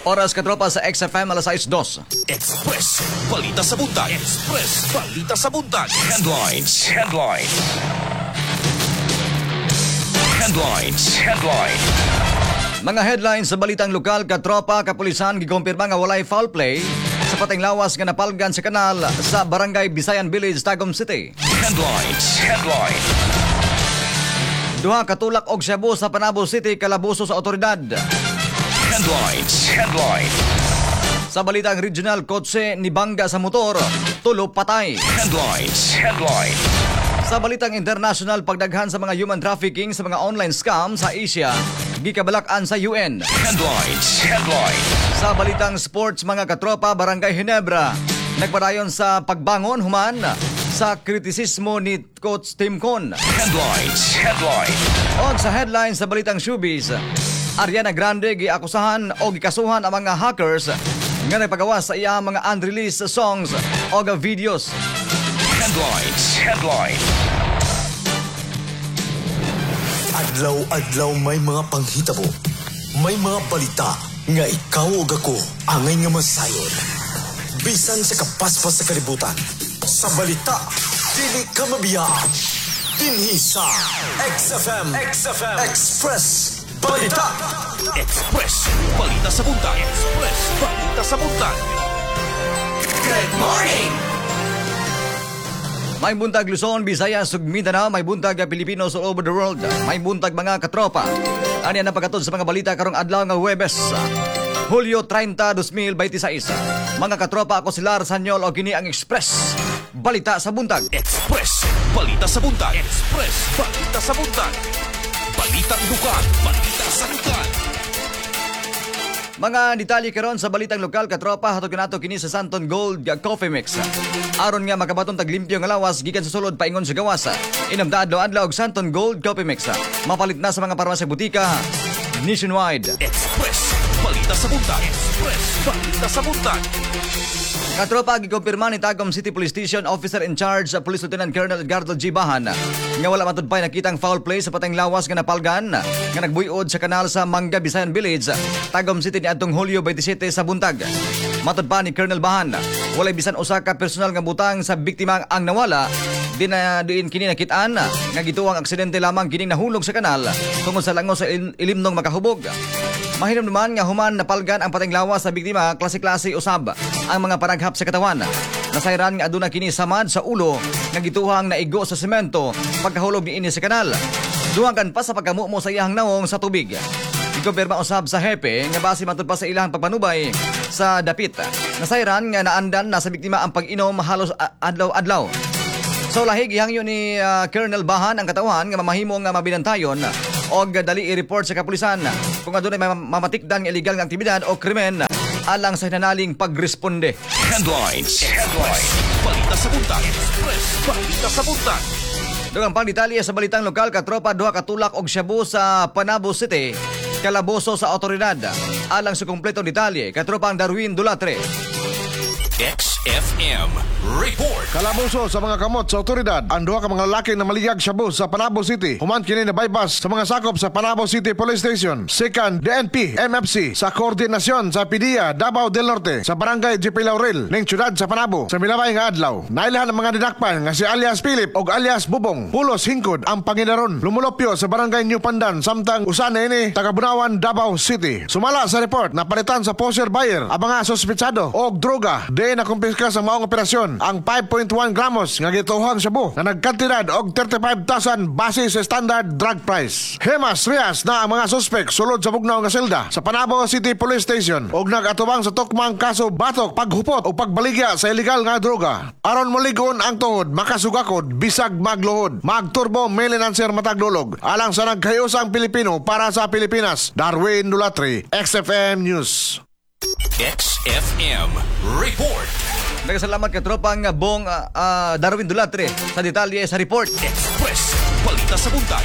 Oras katropa sa XFM alas 6:02. Express Balita sa Buntag. Express Balita sa Buntag. Headlines. Mga headlines sa balitang lokal, katropa, kapulisan gikumpirma nga walay foul play sa pateng lawas nga napalgan sa kanal sa Barangay Bisayan Village, Tagum City. Headlines. Duha katulak og Cebu sa Panabo City, kalabuso sa otoridad. Headlines. Sa balitang regional, kotse ni bangga sa motor, tulo patay. Headlines. Sa balitang international, pagdaghan sa mga human trafficking sa mga online scam sa Asia, gikabalakan sa UN. Headlines. Sa balitang sports, mga katropa, Barangay Ginebra nagpadayon sa pagbangon human sa kritisismo ni Coach Tim Con. Headlines. O sa headlines sa balitang showbiz, Ariana Grande giakusahan o gikasuhan ang mga hackers nga nagpagawas sa iyang mga unreleased songs o videos. Headlines. Adlaw-adlaw may mga panghitabo. May mga balita nga ikaw ug ako angay nga masayon. Bisan sa kapaspas sa kalibutan. Sa balita, dili ka mabiyaan. Dinhi sa XFM Express Balita. Express Balita sa Buntag. Good morning. May buntag Luzon, Visayas, ug Mindanao, may buntag Pilipinos all over the world. May buntag mga katropa. Ani na pagkatod sa mga balita karong adlaw nga Huwebes, Hulyo 30, 2026. Mga katropa, ako si Lar Sanyol o kini ang Express Balita sa Buntag. Express Balita sa Buntag. Balitang lugar, balita sa lugar. Mga detalye karon sa balitang lokal, katropa, hatod kanato kini sa Santon Gold Coffee Mix. Aron nga makabaton tag limpyo nga lawas gikan sa sulod paingon sa gawas. Inamda adlaw og Santon Gold Coffee Mix. Mapalit na sa mga parmasya butika nationwide. Express Balita sa Buntag. Katropa, gikumpirma ni Tagum City Police Station Officer in Charge sa Police Lieutenant Colonel Edgardo G. Bahan nga wala matudpay nakitang foul play sa pateng lawas nga napalgan nga nagbuyod sa kanal sa Mangga Bisayan Village, Tagum City ni adtong Hulyo 27 sa buntag. Matud pa ni Colonel Bahan, walay bisan usa ka personal nga butang sa biktima ang nawala. Diin kini nakitaan nga gituwang aksidente lamang kining nahulog sa kanal tungod sa langos sa ilimnong makahubog. Mahinom naman nga human napalgan ang pateng lawas sa biktima, klase-klase usab ang mga panaghap sa katawan. Nasayran nga aduna kini samad sa ulo nga gituhang naigo sa semento pagkahulog niini sa kanal. Duwangan pa sa pagkamumo sa iyang nawong sa tubig. Ikumpirma usab sa hepe nga base matud pa sa ilang pagpanubay sa dapit. Nasayran nga naandan na sa biktima ang pag-inom halos adlaw-adlaw. So lahig ihangyo ni Colonel Bahan ang katawan nga mamahimong nga mabinantayon o dali i-report sa kapulisan kung adunay mamatikdan nga illegal nga aktibidad o krimen alang sa hinanaling pagresponde. Headlines. Balita sa Buntag. Balita sa Buntag. Dugang pang detalye sa balitang lokal, katropa, duha katulak og Cebu sa Panabo City, kalaboso sa otoridad. Alang sa kumpletong detalye, katropa ang Darwin Dulatre. XFM Report. Kalabuso sa mga kamot sa otoridad ang duha ka mga lalaki na maliyag Cebu sa Panabo City. Human kini na bypass sa mga sakop sa Panabo City Police Station, Second DNP MFC sa koordinasyon sa PDEA Davao del Norte sa Barangay GP Laurel ning syudad sa Panabo sa milabay nga adlaw. Nailahan ang mga didakpan nga si alias Philip og alias Bubong. Pulos hingkod ang panginaron. Lumulopyo sa Barangay New Pandan samtang usa na ini taga Bunawan, Davao City. Sumala sa report na palitan sa poster buyer ang mga sospetsado og droga. Na kumpiska sa maong operasyon ang 5.1 gramos nga gituhang Cebu na nagkantidad og 35,000 base sa standard drug price. Hemas Rias na ang mga suspek sulod sa bugnaw nga selda sa Panabo City Police Station og nagatubang sa tukmang kaso batok, paghupot o pagbaligya sa illegal nga droga. Aron moligon ang tuhod, makasugakod, bisag magluhod, magturbo melinanser matagdulog. Alang sa nagkayusang Pilipino para sa Pilipinas. Darwin Dulatre, XFM News. XFM Report. Nagasalamat ka tropang Bong Darwin Dulatre sa detalye sa report. Express Balita sa Buntag.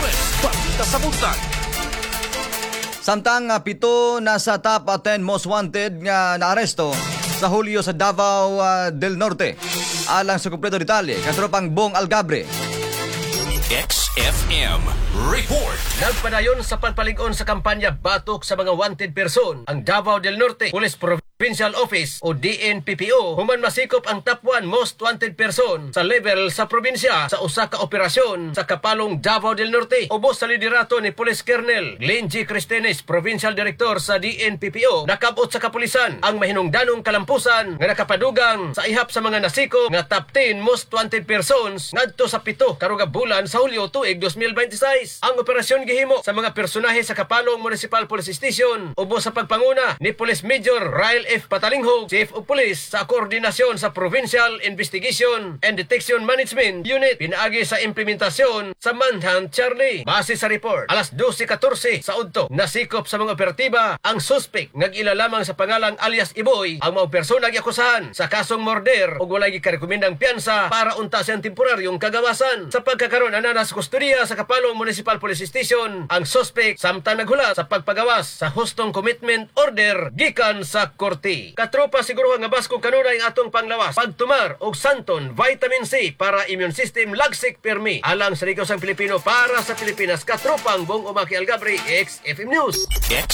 Samtang pito na sa top 10 most wanted nga naaresto sa Hulyo sa Davao del Norte. Alang sa kumpleto detalye, katropang Bong Algabre. XFM Report. Nagpadayon sa pagpalig-on sa kampanya batok sa mga wanted person ang Davao del Norte Police Provincial Office o DNPPO human masikop ang top 1 most wanted person sa level sa probinsya sa usa ka operasyon sa kapalong Davao del Norte. Ubos sa liderato ni Police Colonel Glenn G. Cristenes, Provincial Director sa DNPPO, nakabot sa kapulisan ang mahinungdanong kalampusan nga nakapadugang sa ihap sa mga nasiko nga top 10 most wanted persons ngadto sa 7 karuga bulan sa Hulyo tuig 2026. Ang operasyon gihimo sa mga personahe sa Kapalong Municipal Police Station ubos sa pagpanguna ni Police Major Rael F. Patalingho, Chief of Police sa koordinasyon sa Provincial Investigation and Detection Management Unit pinaagi sa implementasyon sa Manhunt Charlie. Base sa report, alas 12:14 sa udto nasikop sa mga operatiba ang suspect nga gila lamang sa pangalang alias Iboy ang mga persona giakusahan sa kasong murder ug walay gikarekomendang piyansa para unta siyang temporaryong kagawasan. Sa pagkakaroon ana sa kustudiya sa Kapalong Municipal Police Station ang suspect samtang naghulat sa pagpagawas sa hustong commitment order gikan sa korte. Katropa siguro nga baskog kanunay ang atong panglawas pagtumar og santon vitamin C para immune system lagsik permi alang sa ligaw sang Pilipino para sa Pilipinas. Katropang Bong Umaki Algabri, XFM News.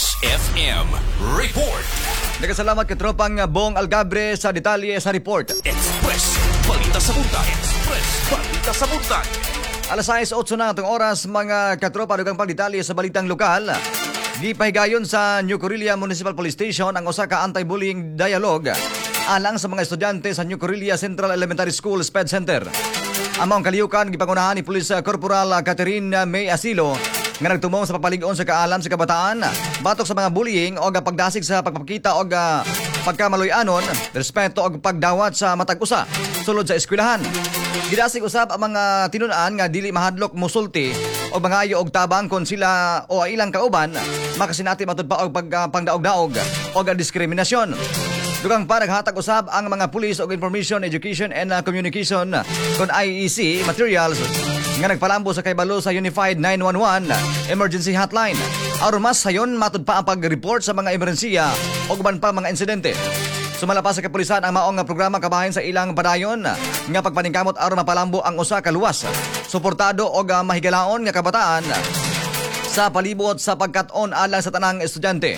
XFM Report. Nagkasalamat katropang Bong Algabre sa detalye sa report. Express Balita sa Buntag. Express Balita sa Buntag. Alas 6:08 na itong oras, mga katropa, dugang pagdetalye sa balitang lokal. Gipahigayon sa New Corilla Municipal Police Station ang usa ka anti-bullying dialogue alang sa mga estudyante sa New Corilla Central Elementary School SPED Center. Among kaliyukan, gipangunahan ni Police Corporal Catherine May Asilo nga nagtumong sa papalig-on sa kaalam sa kabataan, batok sa mga bullying o pagdasig sa pagpapakita o pagkamaloy-anon, respeto o pagdawat sa matag usa sulod sa eskwelahan. Gidasig usab ang mga tinun-an nga dili mahadlok musulti o mangayo og tabang kon sila o ilang kauban makasinati matud pa og pagdaog-daog o diskriminasyon. Dugang pa naghatag usab ang mga pulis og Information, Education and Communication kon IEC materials nga nagpalambo sa kaybalo sa Unified 911 Emergency Hotline. Aron mas sayon matud pa ang pag-report sa mga emerhensiya o uban pa mga insidente. Sumala pa sa kapulisan ang maong programa kabahin sa ilang padayon nga pagpaningkamot aron mapalambo ang usa ka luwas, suportado og mahigalaon nga kabataan sa palibot sa pagkat-on alang sa tanang estudyante.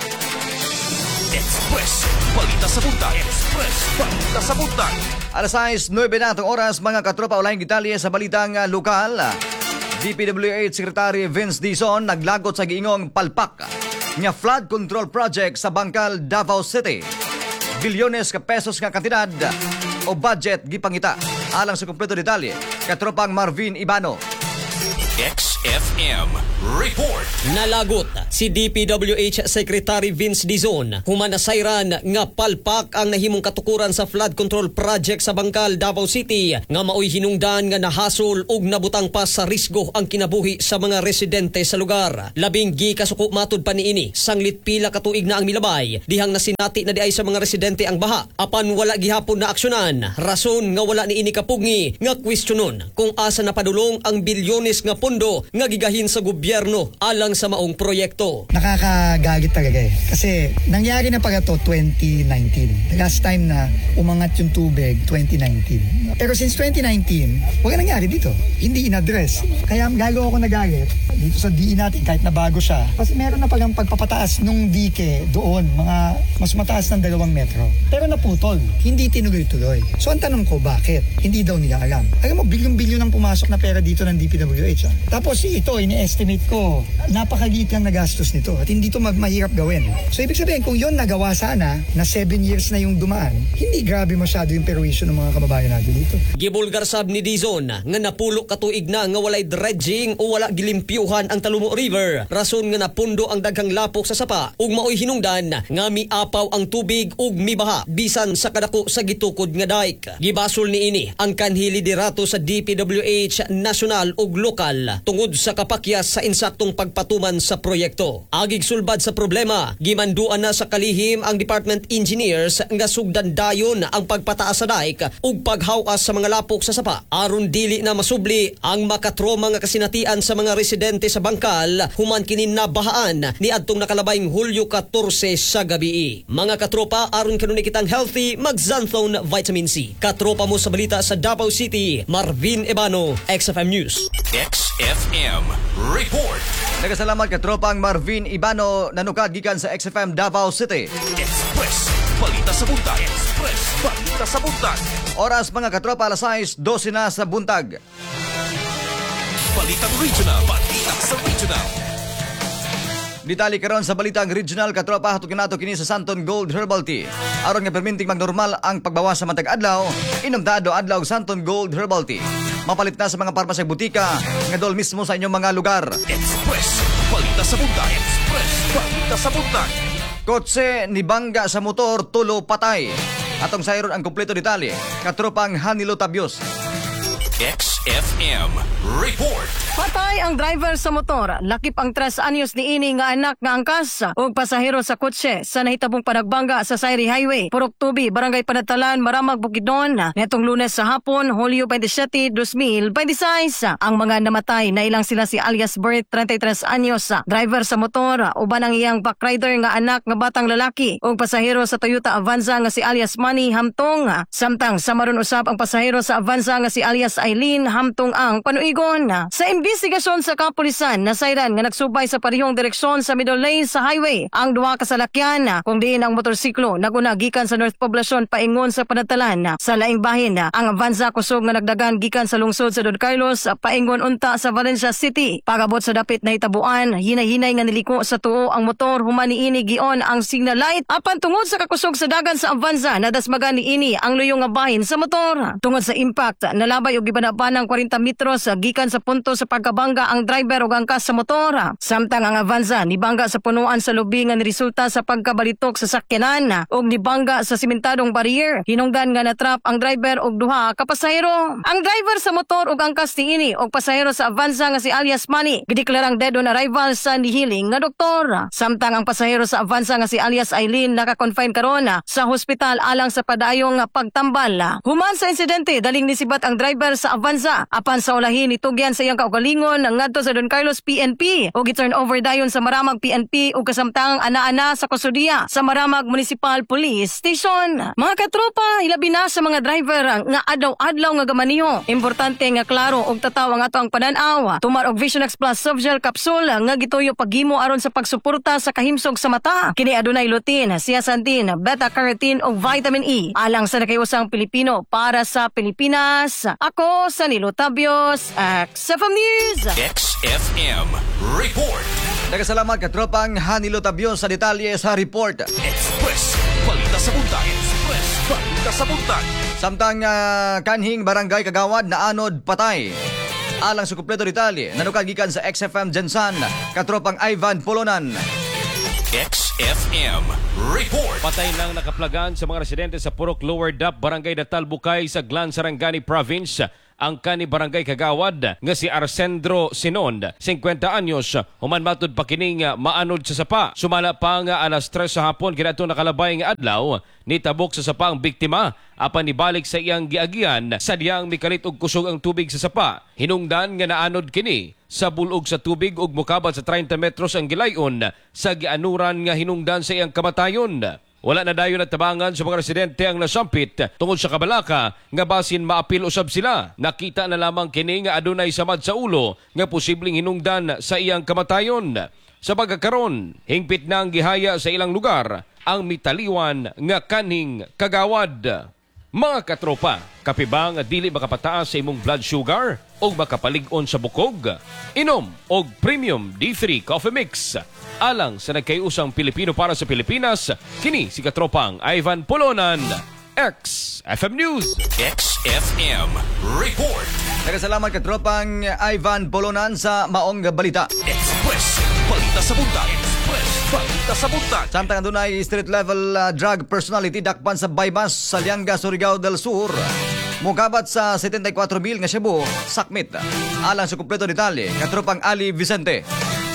Express Balita sa Buntag. Express Balita sa Buntag. Alas 6:09 na itong oras, mga katropa, ulayang detalye sa balitang lokal. DPWH Secretary Vince Dizon naglagot sa giingong palpak nga flood control project sa Bangkal, Davao City. Bilyones ka pesos nga kantidad o budget gipangita. Alang sa kumpleto detalye, katropang Marvin Ibano. XFM Report. Nalagot si DPWH Secretary Vince Dizon humanasayran nga palpak ang nahimong katukuran sa flood control project sa Bangkal, Davao City nga maoy hinungdan nga nahasol ug nabutang pa sa risgo ang kinabuhi sa mga residente sa lugar. Labing gikasuko matud pa niini sanglit pila ka tuig na ang milabay dihang nasinati na diay sa mga residente ang baha apan wala gihapon na aksyonan. Rason nga wala niini kapugngi nga kwestiyonon kung asa napadulong ang bilyones nga pondo nga gigahin sa gobyerno alang sa maong proyekto. Nakakagalit talaga eh. Kasi nangyari na pala to 2019. The last time na umangat yung tubig, 2019. Pero since 2019, wala nangyari dito. Hindi in-address. Kaya lalo ako nagalit dito sa DE natin kahit na bago siya. Kasi meron na palang pagpapataas nung dike doon, mga mas mataas ng 2 metro. Pero naputol. Hindi tinuloy-tuloy. So ang tanong ko, bakit? Hindi daw nila alam. Alam mo, bilyon-bilyon ang pumasok na pera dito ng DPWH. Tapos ito, ini-estimate ko, napakaliit lang nagastos nito at hindi ito mahirap gawin. So ibig sabihin, kung yon nagawa sana, na 7 years na yung dumaan, hindi grabe masyado yung perwisyo ng mga kababayan natin dito. Gibulgar sab ni Dizon nga napulo katuig na nga walay dredging o wala gilimpyuhan ang Talumo River. Rason nga napundo ang daghang lapok sa sapa ug maoy hinungdan nga miapaw ang tubig ug mibaha bisan sa kadako sa gitukod nga dike. Gibasol niini ang kanhi liderato sa DPWH national ug lokal tungod tungod sa kapakyas sa insaktong pagpatuman sa proyekto. Agig sulbad sa problema, gimanduan na sa kalihim ang Department Engineers nga sugdan dayon ang pagpataas sa dike ug paghawas sa mga lapok sa sapa aron dili na masubli ang makatroma nga kasinatian sa mga residente sa bangkal human kini nabahaan ni adtong nakalabayng Hulyo 14 sa gabi. Mga katropa, aron kanunay kitang healthy, mag Xanthone Vitamin C. Katropa mo sa balita sa Davao City, Marvin Ebano, XFM News. XFM Report. Nagasalamat katropang Marvin Ibano nanukad gikan sa XFM Davao City. Express Balita sa Buntag. Express Balita sa Buntag. Oras mga katropa, alas 6:12 na sa buntag. Balitang Regional. Balita sa Regional. Ditali karon sa balitang regional katropa hatod kanato kini sa Santon Gold Herbal Tea. Aron nga perminting magnormal ang pagbawas sa matag adlaw, inom ta adlaw Santon Gold Herbal Tea. Mapalit na sa mga parmasya butika nga dol mismo sa inyong mga lugar. Express Balita sa Buntag. Express Balita sa Buntag. Kotse ni bangga sa motor tulo patay. Atong sayron ang kumpleto detalye katropang Hanilo Tabios. XFM Report. Patay ang driver sa motor. Lakip ang 3 anyos ni ini nga anak nga angkas ug pasahero sa kotse sa nahitabong panagbangga sa Sairi Highway, Purok Tubi, Barangay Panatalan, Maramag, Bukidnon. Netong Lunes sa hapon, Hulyo 27, 2026. Ang mga namatay na ilang sila si alias Bert, 33 anyos, driver sa motor, uban ang iyang backrider nga anak nga batang lalaki ug pasahero sa Toyota Avanza nga si alias Manny Hamtong. Samtang samaron usab ang pasahero sa Avanza nga si alias Eileen Hamtong ang panuigon. Sa investigasyon sa kapulisan, nasayran nga nagsubay sa parehong direksyon sa middle lane sa highway ang duha ka salakyan, kung diin ang motorsiklo naguna gikan sa North Poblacion paingon sa Panatalan. Sa laing bahin, ang Avanza kusog nga nagdagan gikan sa lungsod sa Don Carlos paingon unta sa Valencia City. Pagabot sa dapit na hitabuan, hinay-hinay nga niliko sa tuo ang motor human niini gion ang signal light apan tungod sa kakusog sa dagan sa Avanza nadasmagan niini ang luyong nga bahin sa motor. Tungod sa impact, nalabay og gibanaban ng 40 metros gikan sa punto sa pagkabangga ang driver ug angkas sa motor. Samtang ang Avanza nibangga sa punuan sa lubi nga niresulta sa pagkabalitok sa sakyanan ug nibangga sa simentadong barrier. Hinungdan nga natrap ang driver ug duha ka pasahero. Ang driver sa motor ug angkas niini ug pasahero sa Avanza nga si alias Manny gideklarang dead on arrival sa nihiling nga doktor. Samtang ang pasahero sa Avanza nga si alias Eileen naka-confine karon sa hospital alang sa padayong pagtambal. Human sa insidente, daling nisibat ang driver sa Avanza apan sa ulahin itugyan sa iyang kaugalingon ngadto sa Don Carlos PNP ug i-turn over dayon sa Maramag PNP ug kasamtang ana-ana sa kustudiya sa Maramag Municipal Police Station. Mga katropa, ilabi na sa mga driver nga adlaw-adlaw nga gamaniho. Importante nga klaro ug tataw ang ato ang panan-aw. Tumar og Vision X Plus Soft Gel Capsule nga gituyo paghimo aron sa pagsuporta sa kahimsog sa mata. Kini adunay lutein, zeaxanthin, beta-carotene ug vitamin E. Alang sa nakayusang Pilipino para sa Pilipinas. Ako sa Nilo Tabios, XFM News. XFM Report. Nagasalamat katropang Hanilo Tabios sa detalye sa report. Express Balita sa Buntag. Express Balita sa Buntag. Samtang kanhing barangay Kagawad na anod patay. Alang sa kumpleto detalye, nanukad gikan sa XFM Jensan, katropang Ivan Polonan. XFM Report. Patay lang nakaplagan sa mga residente sa Purok Lower Dap, Barangay Natal Bukay sa Glan, Sarangani Province. Ang kani Barangay Kagawad nga si Arsendro Sinon, 50 anyos, human matud pa kining maanod sa sapa. Sumala pa nga alas 3 sa hapon kinato nakalabay nga adlaw nitabok sa sapa ang biktima apan nibalik sa iyang giagian sa diyang mikalit og kusog ang tubig sa sapa. Hinungdan nga naanod kini sa bulog sa tubig ug mokabat sa 30 metros ang gilayon sa gianuran nga hinungdan sa iyang kamatayon. Wala na dayon at tabangan sa mga residente ang nasampit tungod sa kabalaka nga basin maapil usab sila. Nakita na lamang kini nga adunay samad sa ulo nga posibleng hinungdan sa iyang kamatayon. Sa pagkakaron, hingpit na ang gihaya sa ilang lugar ang mitaliwan nga kaning Kagawad. Mga katropa, kapibang dili makapataas sa imong blood sugar o makapalig-on sa bukog? Inom og Premium D3 Coffee Mix. Alang sa nagkayusang Pilipino para sa Pilipinas, kini si katropang Ivan Polonan, XFM News. XFM Report. Nagasalamat katropang Ivan Polonan sa maong balita. Express Balita sa Buntag. Express Balita sa Buntag. Samtang andunay street level drug personality dakpan sa bypass sa Lianga, Surigao del Sur. Mugabat sa 74,000 nga Cebu, sakmit. Alang sa kumpleto detalye, katropang Ali Vicente.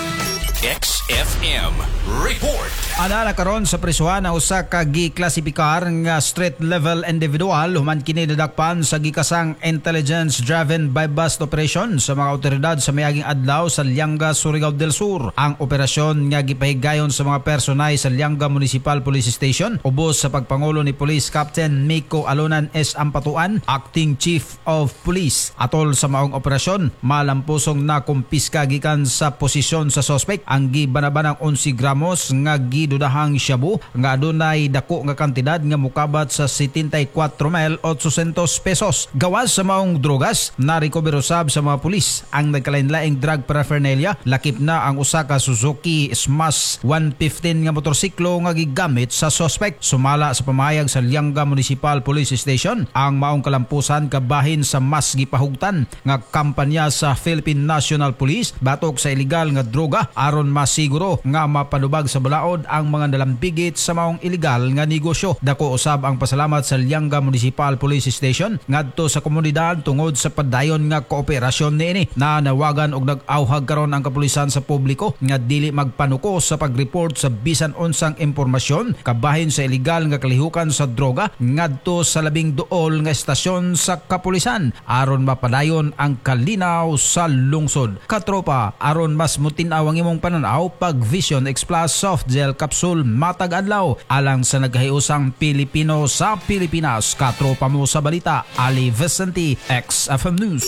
XFM Report. Ana nakaron sa prisuhan ang usa ka giklasifikar nga street level individual human kini nadakpan sa gikasang intelligence driven by bust operation sa mga awtoridad sa miaging adlaw sa Lianga, Surigao del Sur. Ang operasyon nga gipahigayon sa mga personay sa Lianga Municipal Police Station ubos sa pagpangulo ni Police Captain Miko Alonan S. Ampatuan, Acting Chief of Police. Atol sa maong operasyon, malampusong na kumpiska gikan sa posisyon sa suspect ang gibanabanang 11 gramos nga gidudahang shabu nga adunay dako nga kantidad nga mukabat sa 74,800 pesos. Gawas sa maong drogas, na-recover usab sa mga pulis ang nagkalain-laing drug paraphernalia. Lakip na ang usa ka Suzuki Smash 115 nga motorsiklo nga gigamit sa suspect. Sumala sa pamayag sa Lianga Municipal Police Station ang maong kalampusan kabahin sa mas gipahugtan nga kampanya sa Philippine National Police batok sa illegal nga droga aron masiguro nga mapadubag sa balaod ang mga nalambigit sa maong illegal nga negosyo. Dako usab ang pasalamat sa Lianga Municipal Police Station ngadto sa komunidad tungod sa padayon nga kooperasyon niini. Nanawagan og nag-awhag karon ang kapulisan sa publiko nga dili magpanuko sa pag-report sa bisan unsang impormasyon kabahin sa illegal nga kalihukan sa droga ngadto sa labing duol nga estasyon sa kapulisan aron mapadayon ang kalinaw sa lungsod. Katropa, aron mas mutinaw ang imong pananaw pag Vision X Plus Soft Gel Capsule matag adlaw alang sa nagkahiusang Pilipino sa Pilipinas. Katropa mo sa balita, Ali Vicente, XFM News.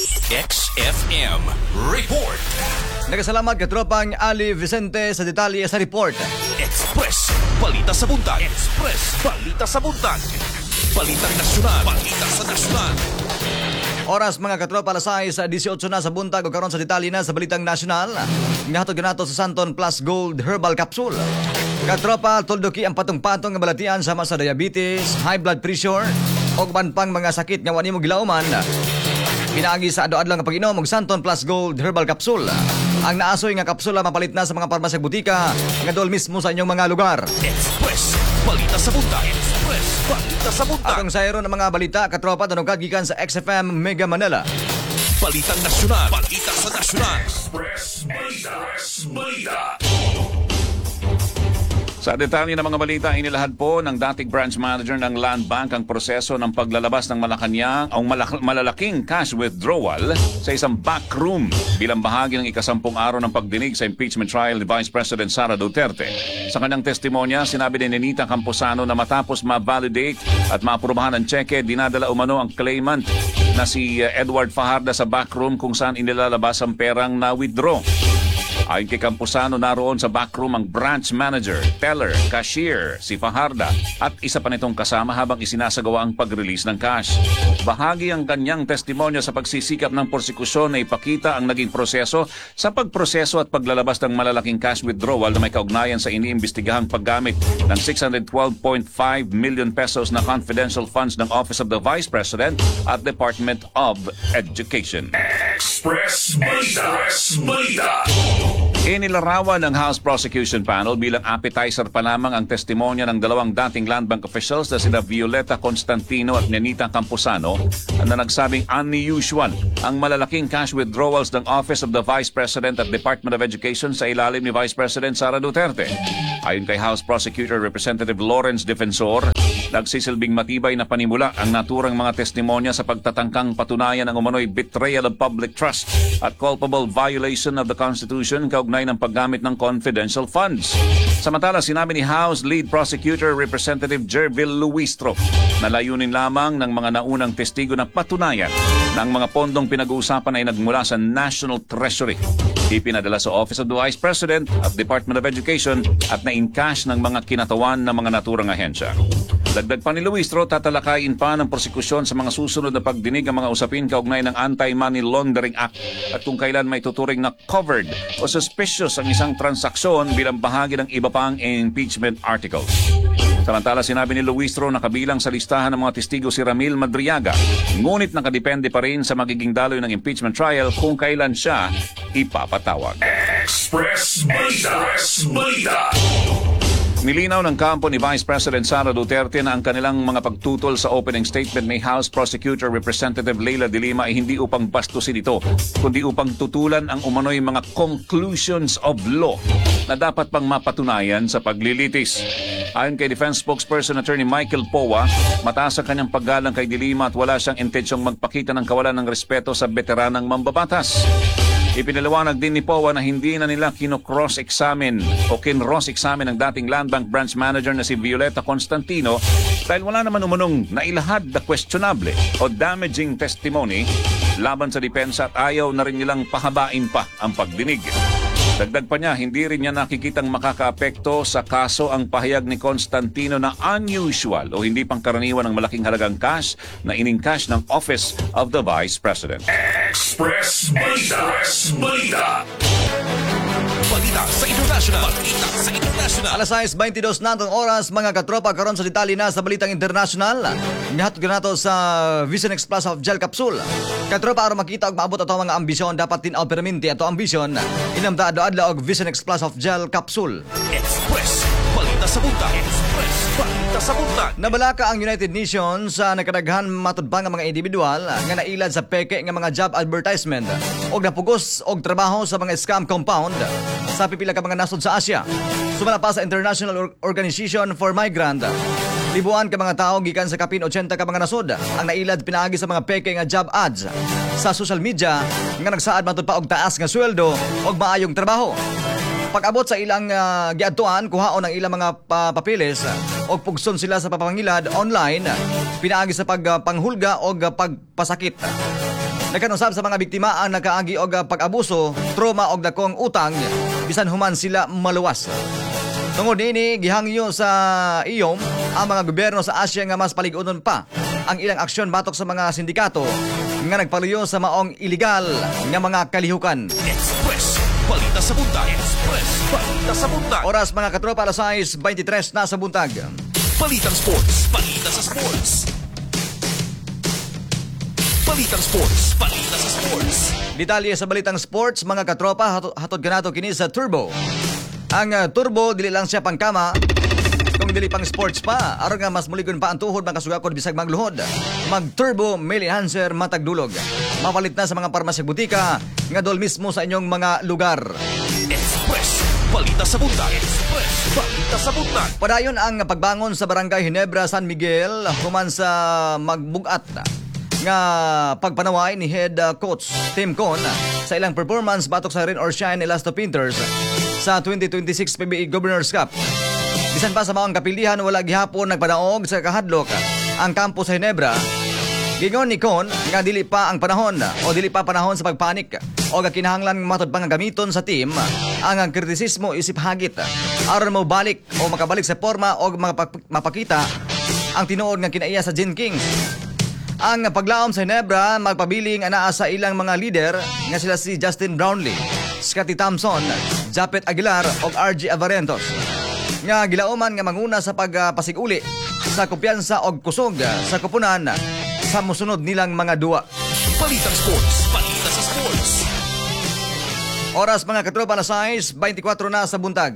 XFM Report. Nagasalamat katropang Ali Vicente sa detalye sa report. Express Balita sa Buntag. Express Balita sa Buntag. Balitang nasyonal. Balita sa nasyonal. Oras mga katropa, alas 6:18 na sa buntag o karon sa detalye na sa balitang nasyonal. Ngahatod ganato sa Santon Plus Gold Herbal Capsule. Katropa, tulduki ang patong-patong nga balatian sama sa diabetes, high blood pressure o pang mga sakit nga wani mo gilauman. Pinaagi sa ado-adlaw nga pag-inom og Santon Plus Gold Herbal Capsule. Ang naasoy nga kapsula mapalit na sa mga parmasya butika nga dol mismo sa inyong mga lugar. Express Balita sa Buntag. Express Balita sa Buntag. Atong sayro ng mga balita, katropa, tanungkad gikan sa XFM Mega Manila. Balitang nasyonal. Balita sa nasyonal. Express Balita. Balita. Sa detalye ng mga balita, inilahad po ng dating branch manager ng Land Bank ang proseso ng paglalabas ng Malacanang o malalaking cash withdrawal sa isang backroom bilang bahagi ng ikasampung araw ng pagdinig sa impeachment trial ni Vice President Sara Duterte. Sa kanyang testimonya, sinabi ni Nenita Camposano na matapos ma-validate at maaprubahan ang cheque, dinadala umano ang claimant na si Edward Fajarda sa backroom kung saan inilalabas ang perang na-withdraw. Ayon kay Camposano, naroon sa backroom ang branch manager, teller, cashier, si Fajarda at isa pa nitong kasama habang isinasagawa ang pag-release ng cash. Bahagi ang kanyang testimonya sa pagsisikap ng persekusyon na ipakita ang naging proseso sa pagproseso at paglalabas ng malalaking cash withdrawal na may kaugnayan sa iniimbestigahang paggamit ng 612.5 million pesos na confidential funds ng Office of the Vice President at Department of Education. Express Balita. Balita. Inilarawan ng House Prosecution Panel bilang appetizer pa lamang ang testimonya ng dalawang dating Land Bank officials na sina Violeta Constantino at Nenita Camposano na nagsabing unusual ang malalaking cash withdrawals ng Office of the Vice President at Department of Education sa ilalim ni Vice President Sara Duterte. Ayon kay House Prosecutor Representative Lawrence Defensor, nagsisilbing matibay na panimula ang naturang mga testimonya sa pagtatangkang patunayan ng umano'y betrayal of public trust at culpable violation of the Constitution kaugnay ng paggamit ng confidential funds. Samantala, sinabi ni House Lead Prosecutor Representative Jervil Luistro na layunin lamang ng mga naunang testigo na patunayan na ang mga pondong pinag-uusapan ay nagmula sa National Treasury. Ipinadala sa Office of the Vice President at Department of Education at na-encash ng mga kinatawan ng mga naturang ahensya. Dagdag pa ni Luistro, tatalakayin pa ng prosekusyon sa mga susunod na pagdinig ang mga usapin kaugnay ng Anti-Money Laundering Act at kung kailan may tuturing na covered o suspicious ang isang transaksyon bilang bahagi ng iba pang impeachment articles. Samantala, sinabi ni Luistro na kabilang sa listahan ng mga testigo si Ramil Madriaga, ngunit nakadepende pa rin sa magiging daloy ng impeachment trial kung kailan siya ipapatawag. Express Balita. Balita. Nilinaw ng kampo ni Vice President Sara Duterte na ang kanilang mga pagtutol sa opening statement ni House Prosecutor Representative Leila de Lima ay hindi upang bastusin ito, kundi upang tutulan ang umano'y mga conclusions of law na dapat pang mapatunayan sa paglilitis. Ayon kay Defense Spokesperson Attorney Michael Powa, mataas ang kanyang paggalang kay de Lima at wala siyang intensyong magpakita ng kawalan ng respeto sa veteranang mambabatas. Ipinaliwanag din ni Powa na hindi na nila kinross-examine ang dating Land Bank Branch Manager na si Violeta Constantino dahil wala naman umunong nailahad na questionable o damaging testimony laban sa depensa at ayaw na rin nilang pahabain pa ang pagdinig. Dagdag pa niya, hindi rin niya nakikitang makakaapekto sa kaso ang pahayag ni Constantino na unusual o hindi pangkaraniwan ng malaking halagang cash na iningcash ng Office of the Vice President. Express Balita. Balita sa international. Balita sa international. Alas 6:22 na itong oras, mga katropa, karon sa detalye na sa balitang international. Nihatod ka nato sa Vision X Plus of Gel Capsule. Katropa, aron makita og maabot ato mga ambisyon, dapat tinaw perminti ato ambisyon. Inamda adlaw og Vision X Plus of Gel Capsule. Express Balita sa buntag. Express Balita sa buntag. Nabalaka ang United Nations sa nakadaghan matudbang nga mga individual nga nailad sa peke nga mga job advertisement og napugos og trabaho sa mga scam compound sa pipila ka mga nasod sa Asia. Sumala pa sa International Organization for Migrant, libuan ka mga tao gikan sa kapin 80 ka mga nasod ang nailad pinaagi sa mga peke nga job ads sa social media nga nagsaad matud pa og taas nga sweldo og maayong trabaho. Pag-abot sa ilang giadtuan, kuhaon ang ilang mga papilis o pugson sila sa papangilad online, pinaagi sa pagpanghulga o pagpasakit. Nagkanusab sa mga biktima ang nakaagi og pag-abuso, trauma og dakong utang, bisan human sila maluwas. Tungod ini, gihangyo sa iyom ang mga gobyerno sa Asia nga mas paligunon pa ang ilang aksyon batok sa mga sindikato nga nagpaluyo sa maong iligal nga mga kalihukan. Express Balita sa buntag. Express Balita sa buntag. Oras mga katropa, alas 6:23 na sa buntag. Balitang sports. Balita sa sports. Balitang sports. Balita sa sports. Detalye sa balitang sports, mga katropa, hatod ganato kini sa Turbo. Ang Turbo dili lang siya pangkama, kung dili pang sports pa, aron nga mas muligon pa ang tuhod mga kasugakod bisag magluhod. Mag-Turbo Meal Enhancer matag dulog. Mapalit na sa mga parmasya butika nga dol mismo sa inyong mga lugar. Express Balita sa buntag. Express Balita sa buntag. Padayon ang pagbangon sa Barangay Ginebra, San Miguel human sa magbugat nga pagpanaway ni head coach Tim Con sa ilang performance batok sa Rain or Shine Elasto Painters sa 2026 PBA Governors Cup. Bisan pa sa maong kapilihan, wala gihapon nagpadaog sa kahadlok ang kampo sa Ginebra. Gingon ni Con nga dili pa panahon sa pagpanik o kinahanglan matod pa nga gamiton sa team ang kritisismo isip hagit aron mo balik o makabalik sa forma o mapakita ang tinuod nga kinaiya sa Gin Kings. Ang paglaom sa Ginebra magpabiling anaa sa ilang mga leader nga sila si Justin Brownlee, Scotty Thompson, Japet Aguilar o RG Avarentos. Nga gilauman nga manguna sa pagpasiguli sa kumpiyansa og kusog sa kupunan sa musunod nilang mga duwa. Balitang sports. Balita sa sports. Oras mga katropa, na 6:24 na sa buntag.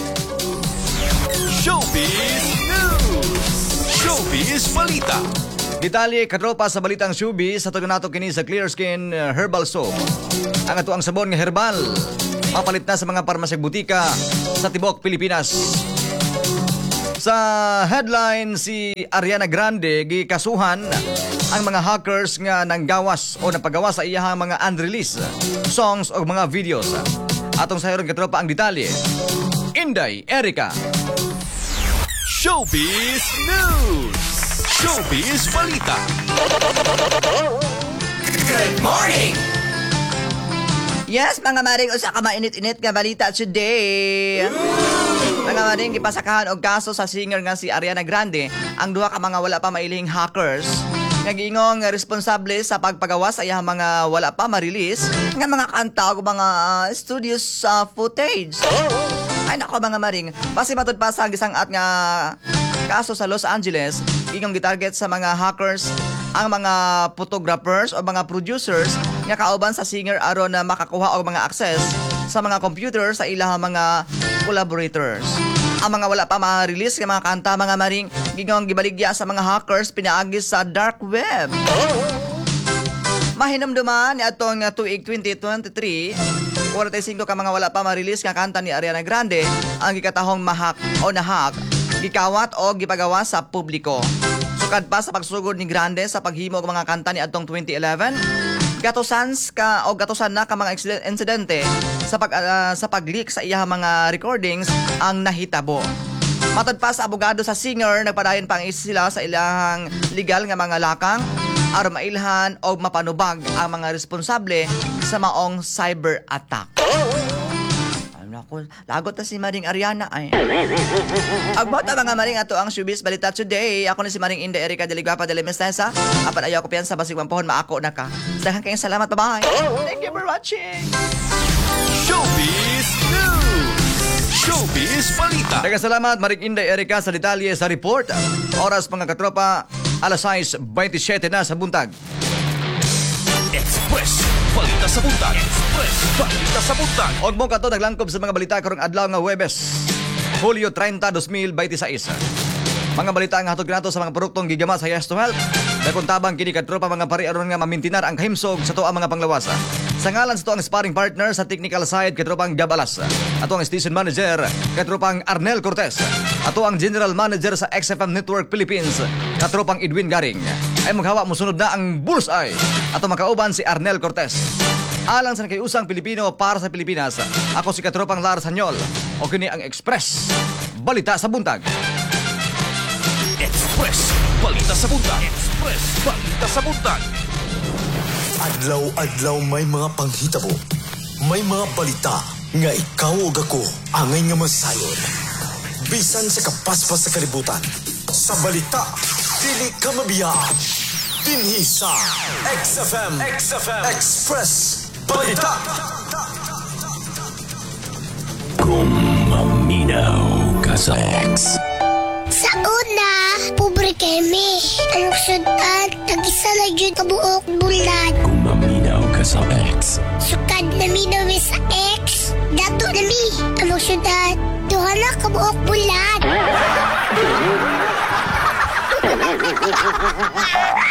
Showbiz News. Showbiz Balita. Detalye katropa sa balitang showbiz, sa nato kini sa Clear Skin Herbal Soap. Ang ato ang sabon nga herbal mapalit na sa mga parmasyang butika sa tibok Pilipinas. Sa headline, si Ariana Grande gikasuhan ang mga hackers nga nanggawas o napagawa sa iyahang mga unreleased songs o mga videos. Atong sayon katropa ang detalye. Inday Erica. Showbiz News. Showbiz Balita. Good morning. Yes, mga maring, usa ka mainit-init nga balita today. Mga maring, gipasakahan og kaso sa singer nga si Ariana Grande ang duha ka mga wala pa mailihing hackers nga giingong responsable sa pagpagawa sa iyang mga wala pa ma-release nga mga kanta o mga studios footage. Ay nako mga maring, pasimatod pa sa gisangat nga kaso sa Los Angeles, ingong gitarget sa mga hackers ang mga photographers o mga producers nga kauban sa singer aron na makakuha og mga access sa mga computer sa ilang mga collaborators. Ang mga wala pa ma-release nga mga kanta mga maring gigong gibaligya sa mga hackers pinaagi sa dark web. Mahinumduman ni atong tuig 2023, 45 ka mga wala pa ma-release nga kanta ni Ariana Grande ang gikatahong mahak o nahack, gikawat o gipagawa sa publiko. Sukad pa sa pagsugod ni Grande sa paghimo og mga kanta ni atong 2011, gatusan na ka mga insidente sa pag-leak sa iyang mga recordings ang nahitabo. Matod pa sa abogado sa singer, nagpadayon pang sila sa ilang legal nga mga lakang aron mailhan o mapanubag ang mga responsable sa maong cyber attack. Lagot na si Maring Ariana ay. Agbot ang mga maring ato ang showbiz balita today. Ako na si Maring Inda Erika de Ligua de Mestesa. Apan ayaw ko piyansa basig mampohon maako na ka. Daghang kayong salamat, bye-bye. Thank you for watching. Showbiz News! Showbiz Balita! Daghang salamat Maring Inda Erika sa detalye sa report. Oras mga katropa, alas 6:27 na sa buntag. Express Balita sa Buntag. Express Balita sa Buntag. Og mo kato naglangkob sa mga balita karong adlaw nga Huwebes, Hulyo 30, 2026. Mga balita ang hatod kanato sa mga produktong gigama sa Yes to Help. Dagkon tabang kini kadtropa mga pari aron nga mamintinar ang kahimsog sa tuang mga panglawasa. Sa ngalan sa tuang sparring partner sa technical side kadtropang Gabalas. Ato ang station manager kadtropang Arnel Cortez. Ato ang general manager sa XFM Network Philippines kadtropang Edwin Garing. Ay maghawa mo sunod na ang bullseye. Ato makauban si Arnel Cortez. Alang sa nakiusang Pilipino para sa Pilipinas. Ako si katropang Lars Hanyol. O kini ang Express Balita sa Buntag. Express Balita sa Buntag. Express Balita sa Buntag. Adlaw-adlaw may mga panghitabo. May mga balita nga ikaw ug ako angay nga masayon. Bisan sa kapaspas sa kalibutan. Sa balita, dili ka mabiyaan. Dinhi sa XFM Express Balita. Kung maminaw ka sa X. Sa una, pobre kami. Ang sudan, tag-isa na dyan kabuok bulan. Kung maminaw ka sa X. Sukad na minawi sa X. Dato na mi. Ang sudan, duha na kabuok bulan.